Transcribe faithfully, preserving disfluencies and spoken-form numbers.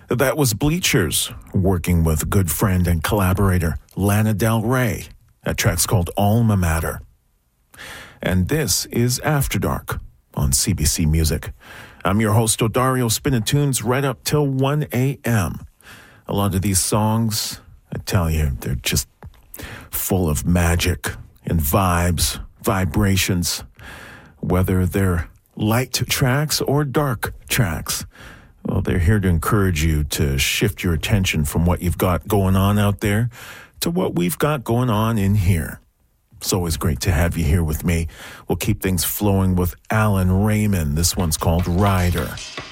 That was Bleachers, working with good friend and collaborator Lana Del Rey. That track's called Alma Mater. And this is After Dark on C B C Music. I'm your host, Odario, spinning tunes right up till one a.m. A lot of these songs, I tell you, they're just full of magic and vibes, vibrations, whether they're light tracks or dark tracks. Well, they're here to encourage you to shift your attention from what you've got going on out there to what we've got going on in here. It's always great to have you here with me. We'll keep things flowing with Alan Raymond. This one's called Rider.